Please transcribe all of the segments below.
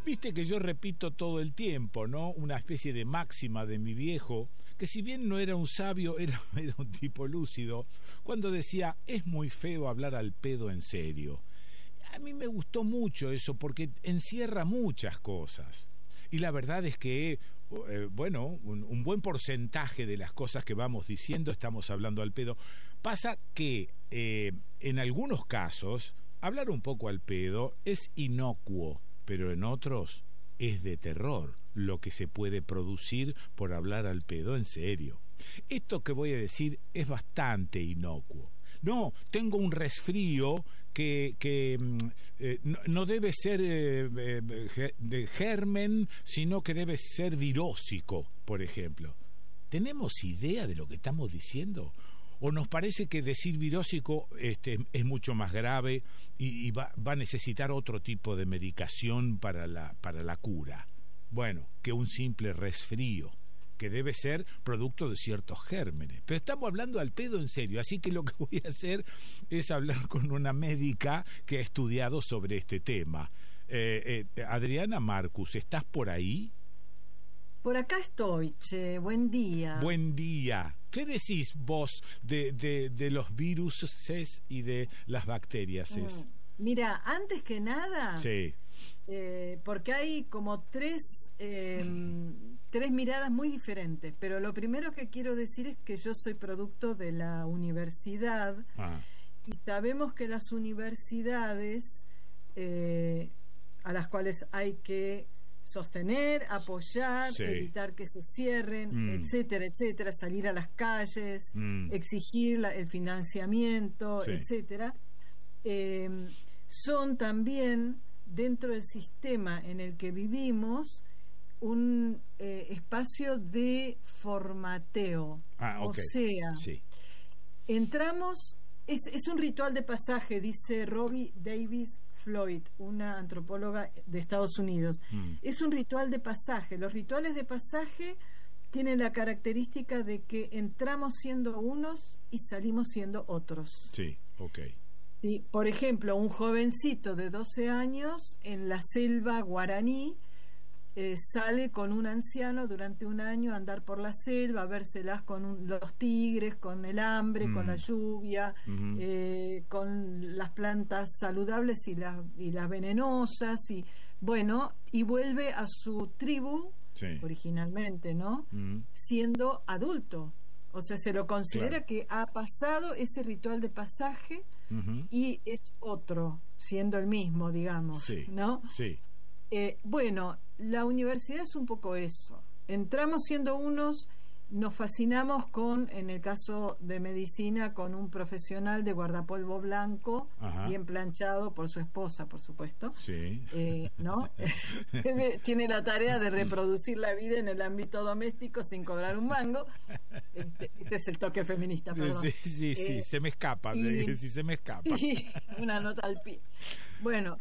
Viste que yo repito todo el tiempo, ¿no? Una especie de máxima de mi viejo, que si bien no era un sabio, era un tipo lúcido, cuando decía, es muy feo hablar al pedo en serio. A mí me gustó mucho eso porque encierra muchas cosas. Y la verdad es que, un buen porcentaje de las cosas que vamos diciendo estamos hablando al pedo. Pasa que en algunos casos, hablar un poco al pedo es inocuo, pero en otros es de terror lo que se puede producir por hablar al pedo en serio. Esto que voy a decir es bastante inocuo. No, tengo un resfrío que no debe ser de germen, sino que debe ser virósico, por ejemplo. ¿Tenemos idea de lo que estamos diciendo? ¿O nos parece que decir virósico es mucho más grave y va a necesitar otro tipo de medicación para la cura? Bueno, que un simple resfrío, que debe ser producto de ciertos gérmenes. Pero estamos hablando al pedo en serio, así que lo que voy a hacer es hablar con una médica que ha estudiado sobre este tema. Adriana Marcus, ¿estás por ahí? Por acá estoy, che, buen día. Buen día. ¿Qué decís vos de los viruses y de las bacterias? Mira, antes que nada, sí. Porque hay como tres miradas muy diferentes, pero lo primero que quiero decir es que yo soy producto de la universidad y sabemos que las universidades a las cuales hay que sostener, apoyar, sí, evitar que se cierren, etcétera, etcétera, salir a las calles, exigir el financiamiento, sí, etcétera, son también, dentro del sistema en el que vivimos, un espacio de formateo. Okay. O sea, sí, entramos, es un ritual de pasaje, dice Robbie Davis Floyd, una antropóloga de Estados Unidos. Es un ritual de pasaje. Los rituales de pasaje tienen la característica de que entramos siendo unos y salimos siendo otros. Sí, ok. Sí, por ejemplo, un jovencito de 12 años en la selva guaraní sale con un anciano durante un año a andar por la selva, a vérselas con los tigres, con el hambre, con la lluvia, con las plantas saludables y las venenosas, y bueno, y vuelve a su tribu, sí, originalmente, ¿no? Siendo adulto. O sea, se lo considera, claro, que ha pasado ese ritual de pasaje y es otro, siendo el mismo, digamos, sí, ¿no? Sí. Bueno, la universidad es un poco eso. Entramos siendo unos, nos fascinamos con, en el caso de medicina, con un profesional de guardapolvo blanco, bien planchado por su esposa, por supuesto. Sí. ¿No? Tiene la tarea de reproducir la vida en el ámbito doméstico sin cobrar un mango. Ese es el toque feminista, perdón. Sí, se me escapa, se me escapa. Una nota al pie. Bueno,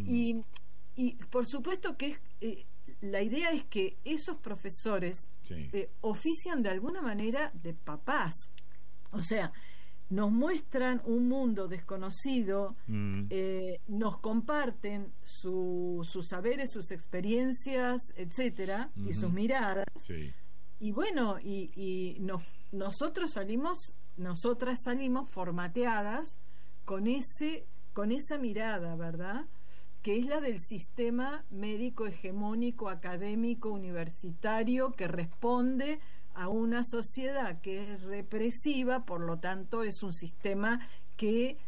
y por supuesto que la idea es que esos profesores, sí, ofician de alguna manera de papás. O sea, nos muestran un mundo desconocido, nos comparten sus saberes, sus experiencias, etcétera, y sus miradas. Sí. Y bueno, nosotras salimos formateadas con esa mirada, ¿verdad?, que es la del sistema médico hegemónico, académico, universitario, que responde a una sociedad que es represiva, por lo tanto es un sistema que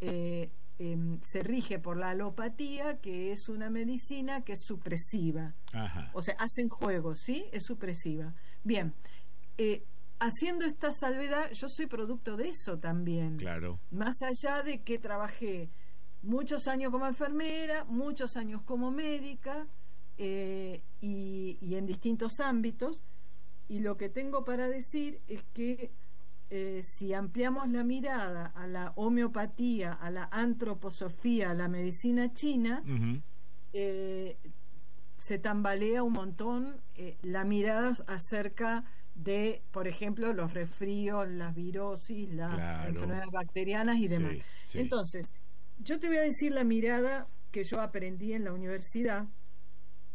se rige por la alopatía, que es una medicina que es supresiva. O sea, hacen juego, ¿sí? Es supresiva. Bien, haciendo esta salvedad, yo soy producto de eso también. Claro. Más allá de que trabajé muchos años como enfermera, muchos años como médica, y en distintos ámbitos, y lo que tengo para decir es que si ampliamos la mirada a la homeopatía, a la antroposofía, a la medicina china, se tambalea un montón la mirada acerca de, por ejemplo, los resfríos, las virosis, las enfermedades bacterianas y demás. Sí, sí. Entonces, yo te voy a decir la mirada que yo aprendí en la universidad,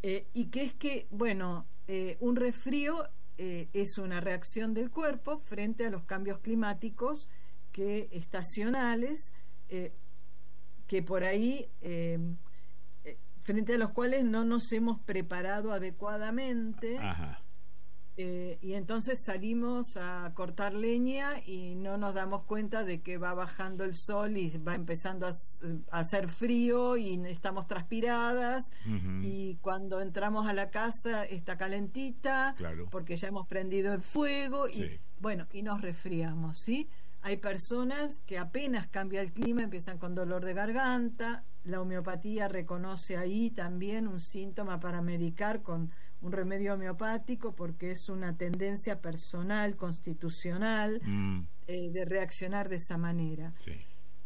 Y que es que, bueno, un resfrío es una reacción del cuerpo frente a los cambios climáticos estacionales, que por ahí, frente a los cuales no nos hemos preparado adecuadamente. Ajá. Y entonces salimos a cortar leña y no nos damos cuenta de que va bajando el sol y va empezando a hacer frío y estamos transpiradas. Uh-huh. Y cuando entramos a la casa está calentita, claro, porque ya hemos prendido el fuego y sí, bueno, y nos resfriamos, ¿sí? Hay personas que apenas cambia el clima empiezan con dolor de garganta. La homeopatía reconoce ahí también un síntoma para medicar con un remedio homeopático, porque es una tendencia personal, constitucional, de reaccionar de esa manera. Sí.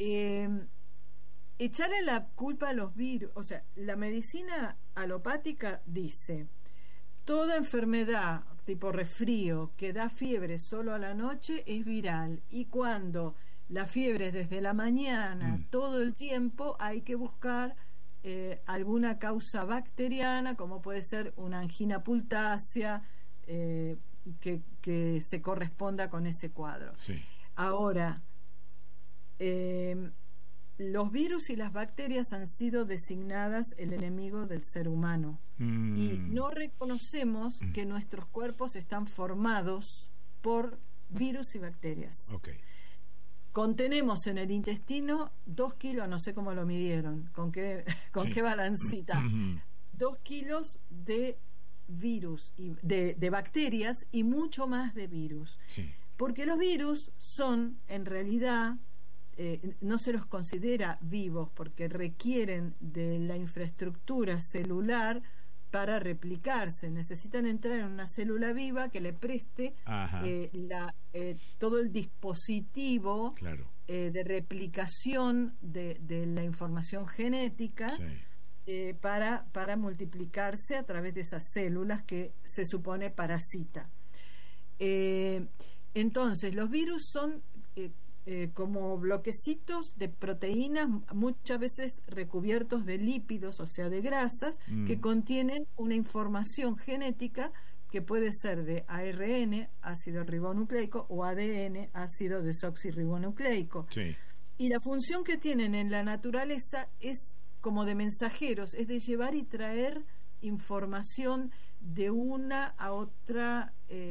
Echarle la culpa a los virus, o sea, la medicina alopática dice, toda enfermedad tipo resfrío que da fiebre solo a la noche es viral, y cuando la fiebre es desde la mañana, todo el tiempo, hay que buscar alguna causa bacteriana, como puede ser una angina pultácea, que se corresponda con ese cuadro. Sí. Ahora, los virus y las bacterias han sido designadas el enemigo del ser humano, y no reconocemos que nuestros cuerpos están formados por virus y bacterias. Okay. Contenemos en el intestino 2 kilos, no sé cómo lo midieron, con qué balancita, 2 kilos de virus, y de bacterias, y mucho más de virus. Sí. Porque los virus son, en realidad, no se los considera vivos, porque requieren de la infraestructura celular para replicarse. Necesitan entrar en una célula viva que le preste todo el dispositivo, claro, de replicación de la información genética, sí, para multiplicarse a través de esas células que se supone parasita. Entonces, los virus son como bloquecitos de proteínas, muchas veces recubiertos de lípidos, o sea, de grasas, que contienen una información genética que puede ser de ARN, ácido ribonucleico, o ADN, ácido desoxirribonucleico. Sí. Y la función que tienen en la naturaleza es como de mensajeros, es de llevar y traer información de una a otra,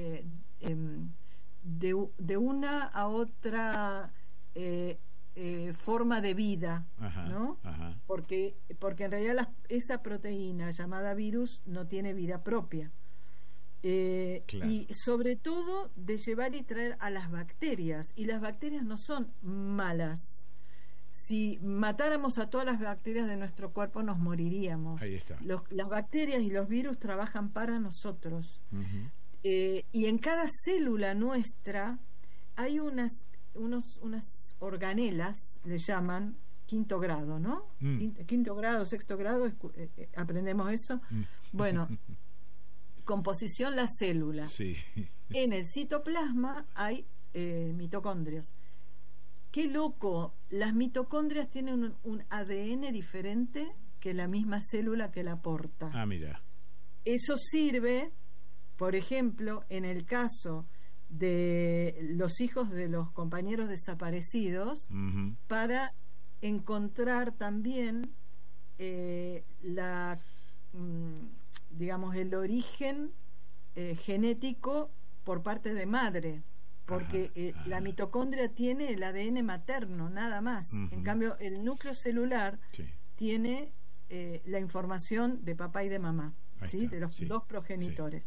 de una a otra forma de vida, ¿no? Ajá. Porque en realidad esa proteína llamada virus no tiene vida propia. Claro. Y sobre todo de llevar y traer a las bacterias, y las bacterias no son malas. Si matáramos a todas las bacterias de nuestro cuerpo nos moriríamos. Ahí está. Las bacterias y los virus trabajan para nosotros. Uh-huh. Y en cada célula nuestra hay unas organelas, le llaman, quinto grado, ¿no? Quinto grado, sexto grado, aprendemos eso. Bueno, composición la célula. Sí. En el citoplasma hay mitocondrias. Qué loco, las mitocondrias tienen un ADN diferente que la misma célula que la porta. Ah, mira. Eso sirve, por ejemplo, en el caso de los hijos de los compañeros desaparecidos, para encontrar también digamos, el origen genético por parte de madre, porque la mitocondria tiene el ADN materno, nada más. En cambio, el núcleo celular tiene la información de papá y de mamá, ¿sí? De los dos progenitores.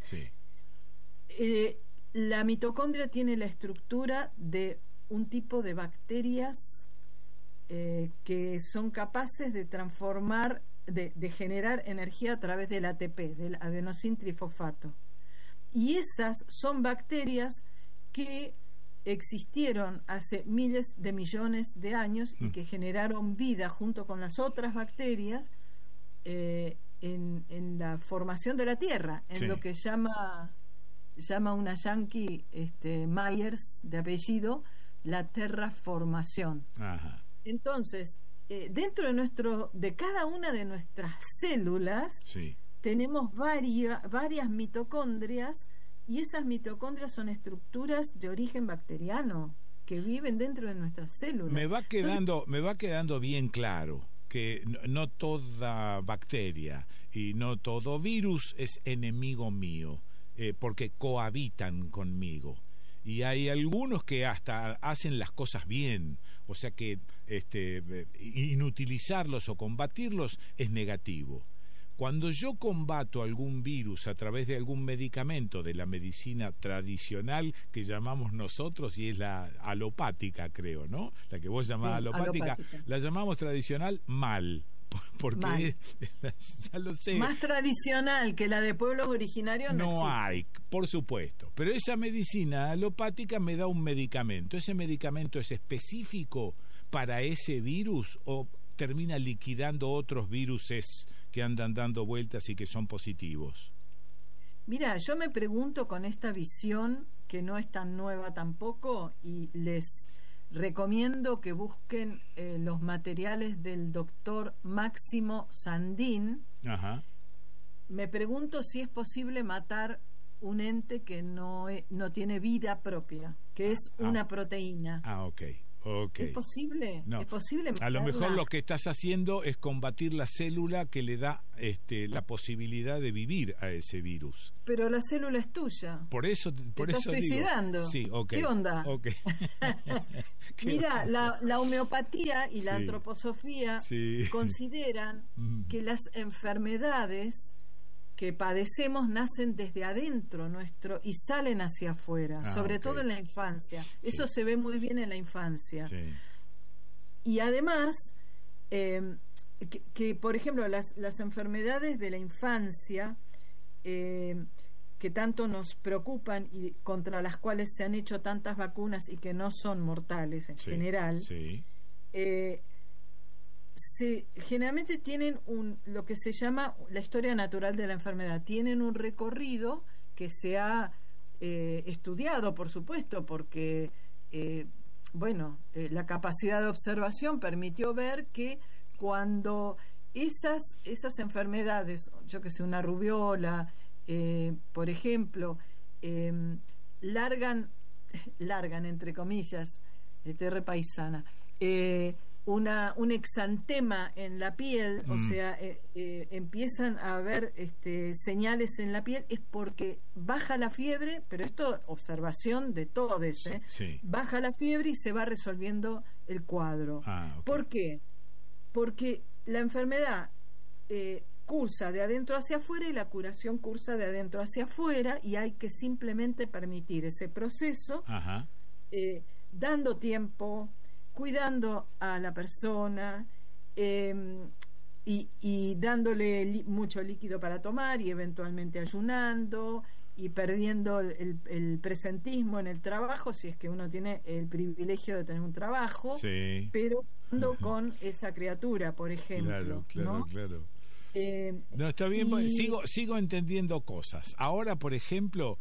La mitocondria tiene la estructura de un tipo de bacterias que son capaces de transformar, de generar energía a través del ATP, del adenosín trifosfato. Y esas son bacterias que existieron hace miles de millones de años y que generaron vida junto con las otras bacterias en la formación de la Tierra, en lo que llama una yankee, Myers, de apellido, la terraformación. Ajá. Entonces, dentro de cada una de nuestras células tenemos varias mitocondrias, y esas mitocondrias son estructuras de origen bacteriano que viven dentro de nuestras células. Me va quedando bien claro que no toda bacteria y no todo virus es enemigo mío, porque cohabitan conmigo. Y hay algunos que hasta hacen las cosas bien, o sea que inutilizarlos o combatirlos es negativo. Cuando yo combato algún virus a través de algún medicamento de la medicina tradicional que llamamos nosotros, y es la alopática, creo, ¿no? La que vos llamás alopática, la llamamos tradicional mal. Porque mal. Ya lo sé. Más tradicional que la de pueblos originarios no hay, por supuesto. Pero esa medicina alopática me da un medicamento. ¿Ese medicamento es específico para ese virus o termina liquidando otros viruses que andan dando vueltas y que son positivos? Mira, yo me pregunto con esta visión, que no es tan nueva tampoco, y les recomiendo que busquen los materiales del doctor Máximo Sandin. Ajá. Me pregunto si es posible matar un ente que no tiene vida propia, que es una proteína. Okay. ¿Es posible? No. ¿Es posible matarla? A lo mejor lo que estás haciendo es combatir la célula que le da la posibilidad de vivir a ese virus. Pero la célula es tuya. Por eso estás suicidando. Sí, okay. ¿Qué onda? Okay. Mira, la homeopatía y la antroposofía consideran que las enfermedades que padecemos nacen desde adentro nuestro y salen hacia afuera, sobre todo en la infancia. Eso se ve muy bien en la infancia. Y además, que por ejemplo, las enfermedades de la infancia que tanto nos preocupan y contra las cuales se han hecho tantas vacunas y que no son mortales en general, generalmente tienen lo que se llama la historia natural de la enfermedad. Tienen un recorrido que se ha estudiado, por supuesto, porque la capacidad de observación permitió ver que cuando esas enfermedades, yo que sé, una rubiola, por ejemplo, largan entre comillas, repaisana, un exantema en la piel, o sea, empiezan a haber señales en la piel, es porque baja la fiebre, pero esto observación de todos, baja la fiebre y se va resolviendo el cuadro. Okay. ¿Por qué? Porque la enfermedad cursa de adentro hacia afuera y la curación cursa de adentro hacia afuera, y hay que simplemente permitir ese proceso, dando tiempo, cuidando a la persona, y dándole mucho líquido para tomar, y eventualmente ayunando, y perdiendo el presentismo en el trabajo, si es que uno tiene el privilegio de tener un trabajo, pero con esa criatura, por ejemplo. Claro. No, está bien, sigo entendiendo cosas. Ahora, por ejemplo,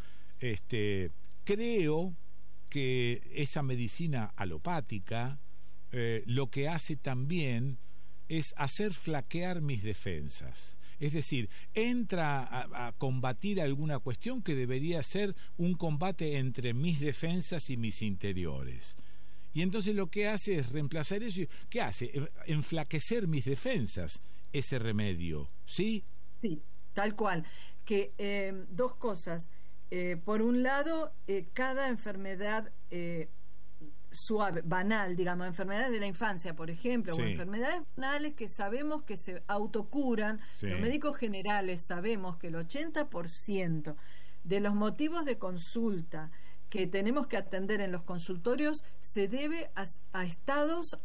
creo que esa medicina alopática lo que hace también es hacer flaquear mis defensas. Es decir, entra a combatir alguna cuestión que debería ser un combate entre mis defensas y mis interiores. Y entonces lo que hace es reemplazar eso. ¿Qué hace? Enflaquecer mis defensas, ese remedio, ¿sí? Sí, tal cual. Que dos cosas. Por un lado, cada enfermedad suave, banal, digamos, enfermedades de la infancia, por ejemplo, o enfermedades banales que sabemos que se autocuran, los médicos generales sabemos que el 80% de los motivos de consulta que tenemos que atender en los consultorios se debe a estados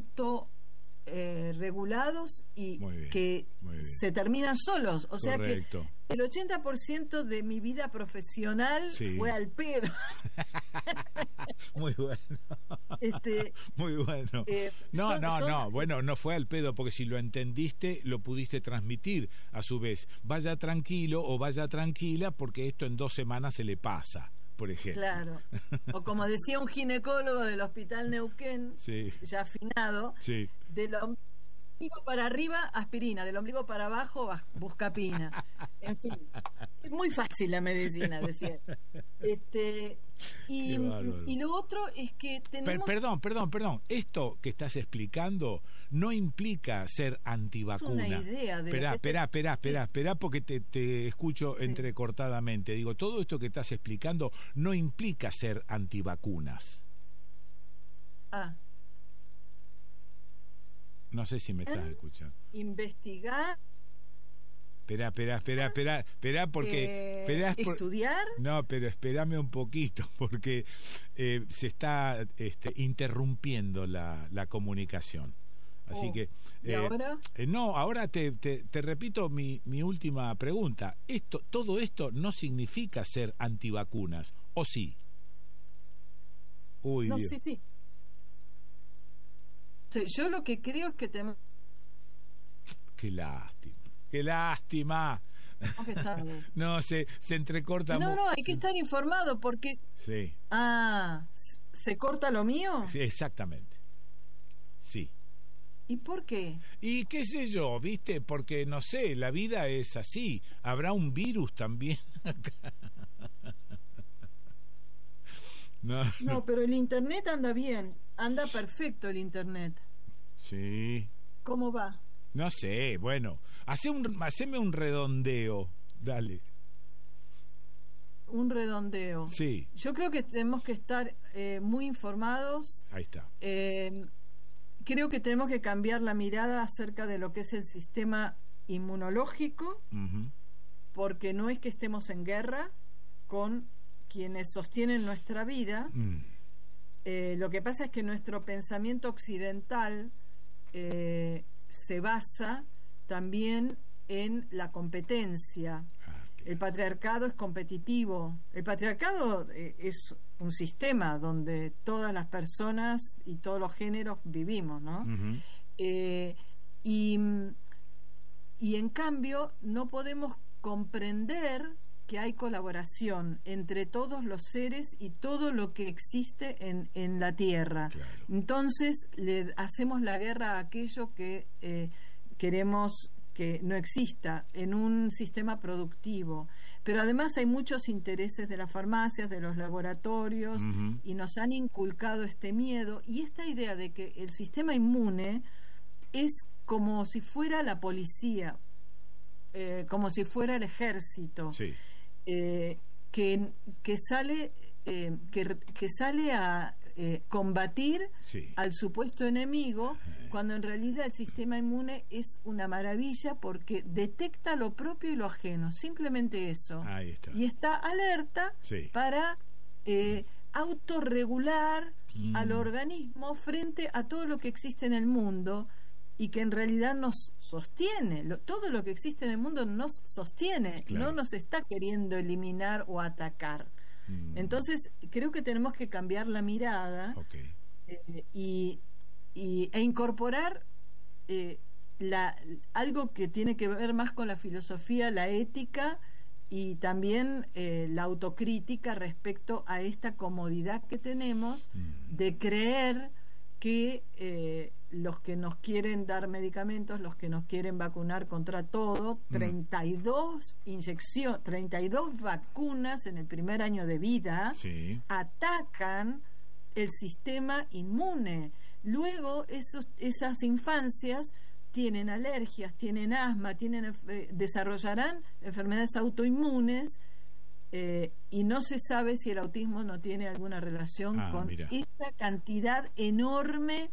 regulados y que se terminan solos, o sea que el 80% de mi vida profesional fue al pedo. Muy bueno. Muy bueno. Bueno, no fue al pedo, porque si lo entendiste, lo pudiste transmitir a su vez. Vaya tranquilo o vaya tranquila, porque esto en 2 semanas se le pasa, por ejemplo. Claro. O como decía un ginecólogo del Hospital Neuquén, ya afinado, ombligo para arriba, aspirina, del ombligo para abajo, buscapina. En fin, es muy fácil la medicina, decía. Y lo otro es que tenemos... Perdón. Esto que estás explicando no implica ser antivacuna. Es una idea de Espera, porque te escucho entrecortadamente. Digo, todo esto que estás explicando no implica ser antivacunas. No sé si me estás escuchando. Investigar. Espera, porque... ¿Estudiar? No, pero espérame un poquito, porque se está interrumpiendo la comunicación. Así que... ¿Y ahora? No, ahora te repito mi última pregunta. Todo esto no significa ser antivacunas, ¿o sí? Uy, no, Dios. Sí. Yo lo que creo es que tenemos... Qué lástima. No, se entrecorta. No, hay que estar informado porque... Sí. ¿Se corta lo mío? Sí, exactamente. Sí. ¿Y por qué? Y qué sé yo, ¿viste? Porque, no sé, la vida es así. Habrá un virus también acá. No, pero el internet anda bien. Anda perfecto el internet. Sí. ¿Cómo va? No sé, bueno. Haceme un redondeo. Dale. Un redondeo. Sí. Yo creo que tenemos que estar muy informados. Ahí está. Creo que tenemos que cambiar la mirada acerca de lo que es el sistema inmunológico, porque no es que estemos en guerra con quienes sostienen nuestra vida. Lo que pasa es que nuestro pensamiento occidental se basa también en la competencia. El patriarcado es competitivo. El patriarcado es un sistema donde todas las personas y todos los géneros vivimos, ¿no? Y en cambio no podemos comprender que hay colaboración entre todos los seres y todo lo que existe en la Tierra. Claro. Entonces le hacemos la guerra a aquello que queremos que no exista en un sistema productivo. Pero además hay muchos intereses de las farmacias, de los laboratorios, y nos han inculcado este miedo y esta idea de que el sistema inmune es como si fuera la policía, como si fuera el ejército. Sí. Que sale a combatir al supuesto enemigo, cuando en realidad el sistema inmune es una maravilla porque detecta lo propio y lo ajeno, simplemente eso. Ahí está. Y está alerta para autorregular al organismo frente a todo lo que existe en el mundo y que en realidad nos sostiene. Todo lo que existe en el mundo nos sostiene, no nos está queriendo eliminar o atacar. Entonces creo que tenemos que cambiar la mirada e incorporar algo que tiene que ver más con la filosofía, la ética y también la autocrítica respecto a esta comodidad que tenemos de creer que los que nos quieren dar medicamentos, los que nos quieren vacunar contra todo, 32 vacunas en el primer año de vida atacan el sistema inmune. Luego esas infancias tienen alergias, tienen asma, desarrollarán enfermedades autoinmunes, y no se sabe si el autismo no tiene alguna relación con esta cantidad enorme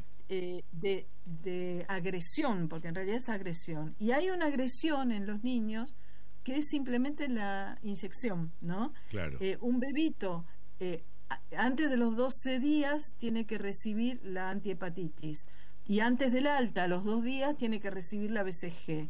de agresión, porque en realidad es agresión. Y hay una agresión en los niños que es simplemente la inyección, ¿no? Claro. Un bebito antes de los 12 días tiene que recibir la antihepatitis y antes del alta, a los 2 días, tiene que recibir la BCG.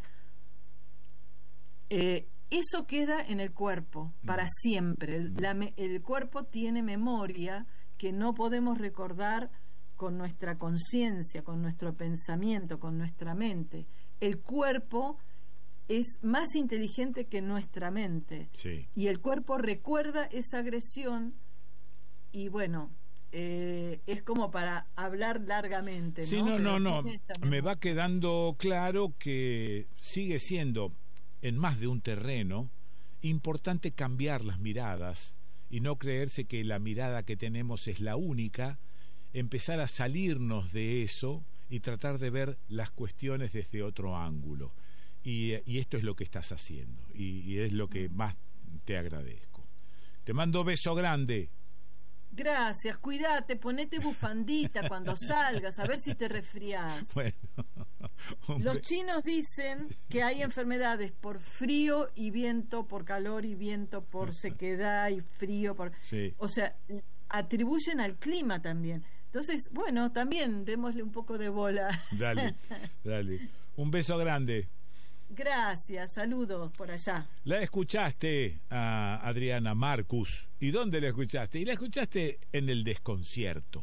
Eso queda en el cuerpo para siempre. El cuerpo tiene memoria que no podemos recordar con nuestra conciencia, con nuestro pensamiento, con nuestra mente. El cuerpo es más inteligente que nuestra mente y el cuerpo recuerda esa agresión y bueno, es como para hablar largamente, ¿no? Sí, no. Me va quedando claro que sigue siendo, en más de un terreno, importante cambiar las miradas y no creerse que la mirada que tenemos es la única, empezar a salirnos de eso y tratar de ver las cuestiones desde otro ángulo. Y esto es lo que estás haciendo, y es lo que más te agradezco. Te mando beso grande. Gracias, cuídate, ponete bufandita cuando salgas, a ver si te resfriás. Bueno, los chinos dicen que hay enfermedades por frío y viento, por calor y viento, por sequedad y frío, sí. O sea, atribuyen al clima también. Entonces, bueno, también démosle un poco de bola. Dale. Un beso grande. Gracias, saludos por allá. La escuchaste a Adriana Marcus. ¿Y dónde la escuchaste? Y la escuchaste en El Desconcierto.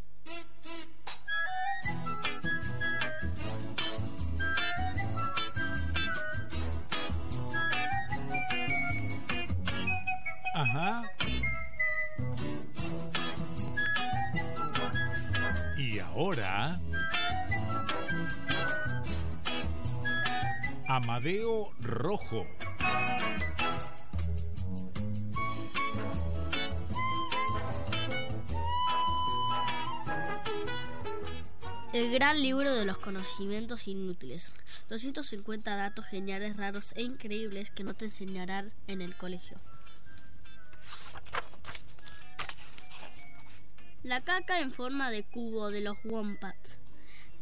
Ajá. Y ahora, Amadeo Rojo. El gran libro de los conocimientos inútiles. 250 datos geniales, raros e increíbles que no te enseñarán en el colegio. La caca en forma de cubo de los wombats.